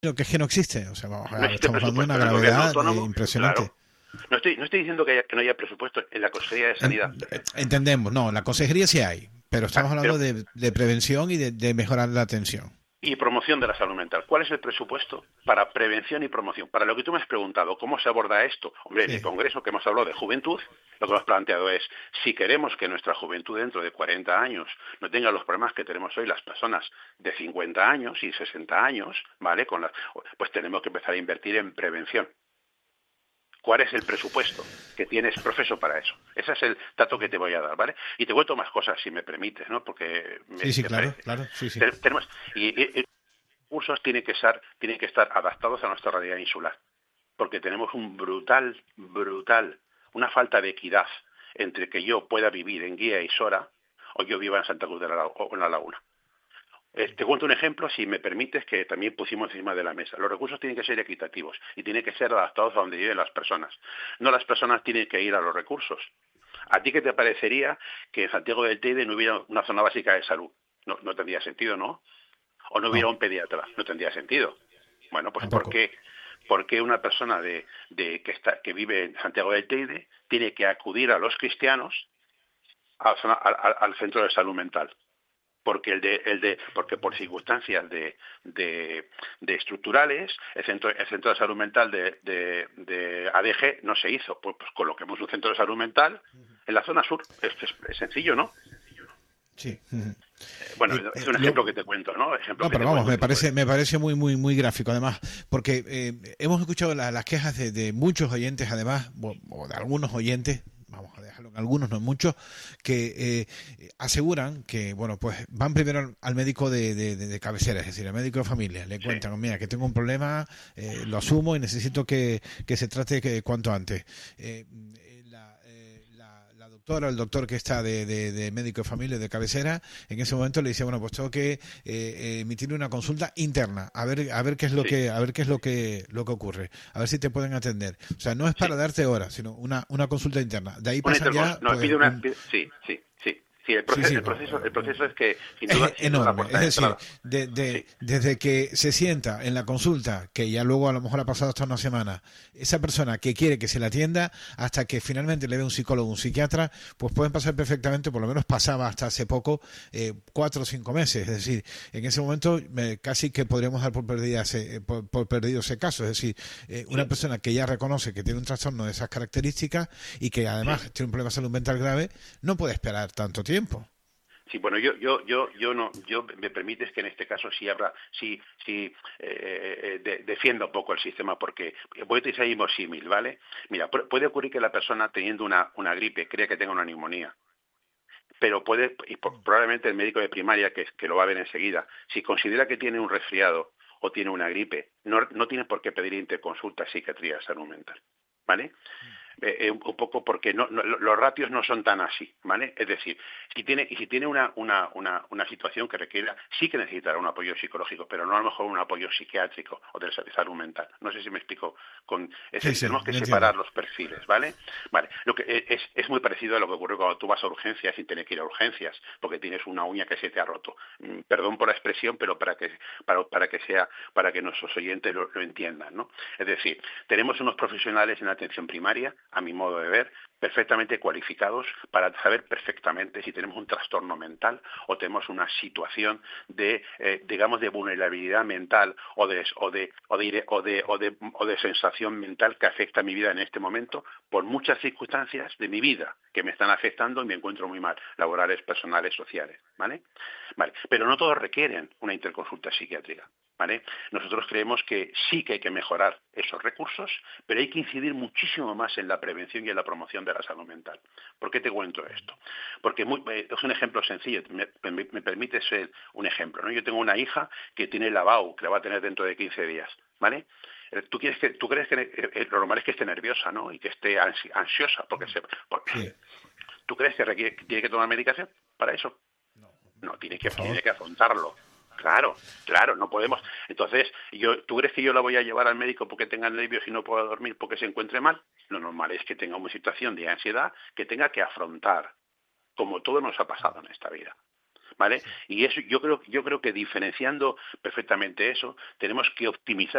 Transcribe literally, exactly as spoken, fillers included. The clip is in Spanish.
Lo que es que no existe, o sea, vamos a No ver, existe estamos hablando de una presupuesto en el gobierno gravedad eh, autónomo, impresionante. claro. No estoy, no estoy diciendo que, haya, que no haya presupuesto en la Consejería de En- Sanidad, Entendemos, no, la consejería sí hay, pero ah, estamos hablando pero de, de prevención y de, de mejorar la atención. y promoción de la salud mental. ¿Cuál es el presupuesto para prevención y promoción? Para lo que tú me has preguntado, ¿cómo se aborda esto? Hombre, en el Sí. Congreso que hemos hablado de juventud, lo que hemos planteado es, si queremos que nuestra juventud dentro de cuarenta años no tenga los problemas que tenemos hoy las personas de cincuenta años y sesenta años, ¿vale? Con las, pues tenemos que empezar a invertir en prevención. ¿Cuál es el presupuesto que tienes, profeso, para eso? Ese es el dato que te voy a dar, ¿vale? Y te cuento más cosas, si me permites, ¿no? Porque Sí, me, sí, me claro, parece. claro, sí, sí. Tenemos, y, y, y cursos tienen que estar, tienen que estar adaptados a nuestra realidad insular, porque tenemos un brutal, brutal, una falta de equidad entre que yo pueda vivir en Guía y Sora o yo viva en Santa Cruz de la, o en la Laguna. Eh, te cuento un ejemplo, si me permites, que también pusimos encima de la mesa. Los recursos tienen que ser equitativos y tienen que ser adaptados a donde viven las personas. No las personas tienen que ir a los recursos. ¿A ti qué te parecería que en Santiago del Teide no hubiera una zona básica de salud? No, no tendría sentido, ¿no? O no hubiera No, un pediatra, no tendría sentido. Bueno, pues ¿por tampoco. qué? ¿Por qué una persona de, de que, está, que vive en Santiago del Teide tiene que acudir a los cristianos al, al, al centro de salud mental? Porque el de, el de, porque por circunstancias de, de, de estructurales, el centro, el centro de salud mental de, de, de A D G no se hizo. Pues, pues coloquemos un centro de salud mental en la zona sur. Es, es, es sencillo, ¿no? Sí. Eh, bueno, Eh, es eh, un lo, ejemplo que te cuento, ¿no? Ejemplo no, que pero te vamos, cuento. me Tipo de... parece, me parece muy, muy, muy gráfico, además, porque eh, hemos escuchado la, las quejas de, de muchos oyentes, además, o, o de algunos oyentes, vamos a dejarlo en algunos, no en muchos, que eh, aseguran que, bueno, pues van primero al médico de, de, de, de cabecera, es decir, al médico de familia, le Sí. cuentan, mira, que tengo un problema, eh, lo asumo y necesito que, que se trate que, cuanto antes. Eh, la, eh, la, la doctora, el doctor que está de, de, de médico de familia, de cabecera, en ese momento le dice, bueno, pues tengo que eh, emitir una consulta interna, a ver, a ver qué es lo Sí, que, a ver qué es lo que, lo que ocurre, a ver si te pueden atender. O sea, no es sí. para darte horas, sino una, una consulta interna. De ahí Una pasan intercons... ya, No, pues, pide una... un, Pide... Sí, sí, sí. Sí, el sí, proceso, sí, el no, proceso, el proceso es que, sin duda, es sin duda la enorme. puerta Es de decir, entrada. de, de, Sí, desde que se sienta en la consulta, que ya luego a lo mejor ha pasado hasta una semana, esa persona que quiere que se le atienda, hasta que finalmente le ve un psicólogo, un psiquiatra, pues pueden pasar perfectamente, por lo menos pasaba hasta hace poco, eh, cuatro o cinco meses. Es decir, en ese momento eh, casi que podríamos dar por, perdida ese, por, por perdido ese caso. Es decir, eh, una sí, persona que ya reconoce que tiene un trastorno de esas características y que sí. además tiene un problema de salud mental grave, no puede esperar tanto tiempo. Sí, bueno, yo, yo, yo, yo no, yo me permites que en este caso sí habrá, sí, sí eh, eh, de, defienda un poco el sistema, porque voy a utilizar el símil, ¿vale? Mira, pu- puede ocurrir que la persona teniendo una, una gripe crea que tenga una neumonía, pero puede, y po- probablemente el médico de primaria, que, que lo va a ver enseguida, si considera que tiene un resfriado o tiene una gripe, no, no tiene por qué pedir interconsulta psiquiatría de salud mental, ¿vale? Eh, eh, un poco porque no, no, los ratios no son tan así, ¿vale? Es decir, si tiene y si tiene una, una, una, una situación que requiera, sí que necesitará un apoyo psicológico, pero no a lo mejor un apoyo psiquiátrico o de salud mental. No sé si me explico. Con, es Sí, decir, sí, tenemos que yo entiendo. separar los perfiles, ¿vale? Vale. Lo que eh, es, es muy parecido a lo que ocurre cuando tú vas a urgencias sin tener que ir a urgencias, porque tienes una uña que se te ha roto. Mm, Perdón por la expresión, pero para que para, para que sea para que nuestros oyentes lo, lo entiendan, ¿no? Es decir, tenemos unos profesionales en la atención primaria, a mi modo de ver, perfectamente cualificados para saber perfectamente si tenemos un trastorno mental o tenemos una situación de, eh, digamos, de vulnerabilidad mental o de, o, de, o, de, o, de, o, de, o de sensación mental que afecta a mi vida en este momento por muchas circunstancias de mi vida que me están afectando y me encuentro muy mal, laborales, personales, sociales, ¿vale? Vale, pero no todos requieren una interconsulta psiquiátrica. ¿Vale? Nosotros creemos que sí que hay que mejorar esos recursos, pero hay que incidir muchísimo más en la prevención y en la promoción de la salud mental. ¿Por qué te cuento esto? Porque muy, eh, es un ejemplo sencillo, me, me, me permite ser un ejemplo, ¿no? Yo tengo una hija que tiene la B A U, que la va a tener dentro de quince días, ¿vale? Eh, ¿Tú, quieres que, tú crees que eh, lo normal es que esté nerviosa, ¿no? Y que esté ansi ansiosa, porque se... Porque, Sí. ¿tú crees que, requiere, que tiene que tomar medicación para eso? No, No, tiene que, por favor. tiene que afrontarlo. Claro, claro, no podemos. Entonces, yo, ¿tú crees que yo la voy a llevar al médico porque tenga nervios y no pueda dormir porque se encuentre mal? Lo normal es que tenga una situación de ansiedad que tenga que afrontar, como todo nos ha pasado en esta vida. ¿vale? Y eso yo creo yo creo que diferenciando perfectamente eso, tenemos que optimizar